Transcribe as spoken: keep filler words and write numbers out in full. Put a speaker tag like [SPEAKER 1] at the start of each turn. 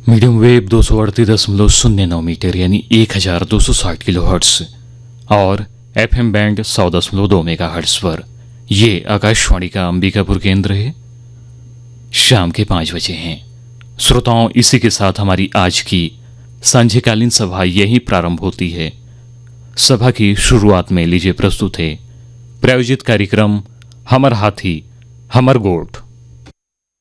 [SPEAKER 1] Medium wave दो सौ अड़तीस दशमलव शून्य नौ मीटर यानी एक हजार दो सौ साठ किलो हर्ट्स और एफ एम बैंड सौ दशमलव दो मेगा हर्ट्स पर ये आकाशवाणी का अंबिकापुर केंद्र है। शाम के पांच बजे हैं। श्रोताओं, इसी के साथ हमारी आज की सांझकालीन सभा यहीं प्रारंभ होती है। सभा की शुरुआत में लीजिए प्रस्तुत है प्रायोजित कार्यक्रम हमर हाथी हमर गोठ।